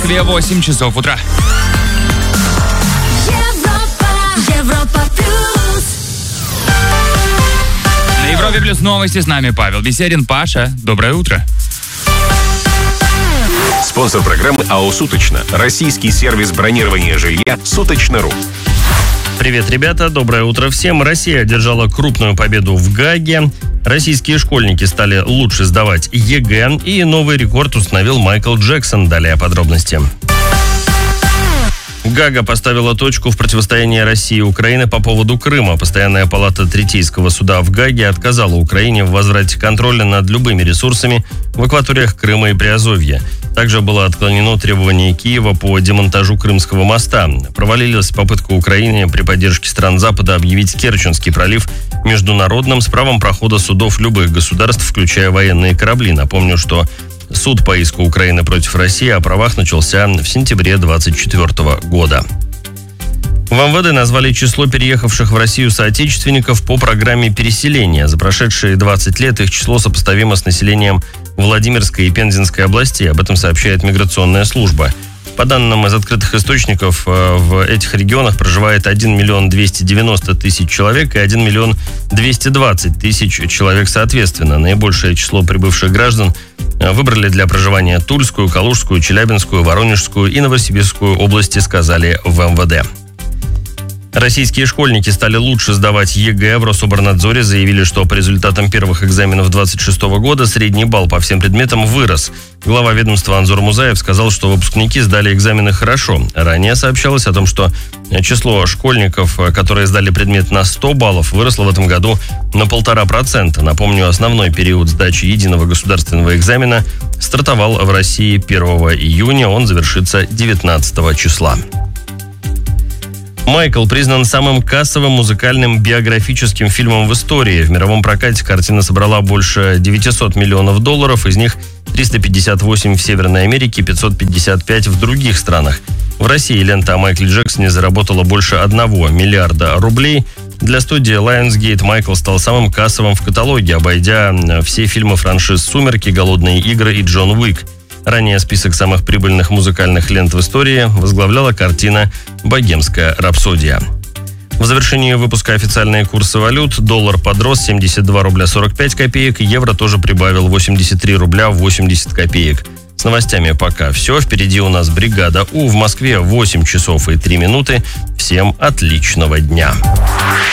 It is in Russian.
Москве 8 часов утра. Европа плюс. На Европе плюс новости с нами Павел Беседин. Паша, доброе утро. Спонсор программы АО «Суточно». Российский сервис бронирования жилья «Суточно.ру». Привет, ребята, доброе утро всем. Россия одержала крупную победу в Гааге. Российские школьники стали лучше сдавать ЕГЭ. И новый рекорд установил Майкл Джексон. Далее подробности. Гаага поставила точку в противостоянии России и Украины по поводу Крыма. Постоянная палата Третейского суда в Гааге отказала Украине в возврате контроля над любыми ресурсами в акваториях Крыма и Приазовья. Также было отклонено требование Киева по демонтажу Крымского моста. Провалилась попытка Украины при поддержке стран Запада объявить Керченский пролив международным с правом прохода судов любых государств, включая военные корабли. Напомню, что суд по иску Украины против России о правах начался в сентябре 2024 года. В МВД назвали число переехавших в Россию соотечественников по программе переселения. За прошедшие 20 лет их число сопоставимо с населением Владимирской и Пензенской областей. Об этом сообщает миграционная служба. По данным из открытых источников, в этих регионах проживает 1 миллион 290 тысяч человек и 1 миллион 220 тысяч человек соответственно. Наибольшее число прибывших граждан выбрали для проживания Тульскую, Калужскую, Челябинскую, Воронежскую и Новосибирскую области, сказали в МВД. Российские школьники стали лучше сдавать ЕГЭ. В Рособорнадзоре заявили, что по результатам первых экзаменов 2026 года средний балл по всем предметам вырос. Глава ведомства Анзор Музаев сказал, что выпускники сдали экзамены хорошо. Ранее сообщалось о том, что число школьников, которые сдали предмет на 100 баллов, выросло в этом году на 1,5%. Напомню, основной период сдачи единого государственного экзамена стартовал в России 1 июня. Он завершится 19 числа. «Майкл» признан самым кассовым музыкальным биографическим фильмом в истории. В мировом прокате картина собрала больше 900 миллионов долларов, из них 358 в Северной Америке, 555 в других странах. В России лента о Майкле Джексоне заработала больше 1 миллиарда рублей. Для студии Lionsgate Майкл стал самым кассовым в каталоге, обойдя все фильмы франшиз «Сумерки», «Голодные игры» и «Джон Уик». Ранее список самых прибыльных музыкальных лент в истории возглавляла картина «Богемская рапсодия». В завершении выпуска официальные курсы валют. Доллар подрос 72 рубля 45 копеек, евро тоже прибавил 83 рубля 80 копеек. С новостями пока все. Впереди у нас бригада У. В Москве 8 часов и 3 минуты. Всем отличного дня.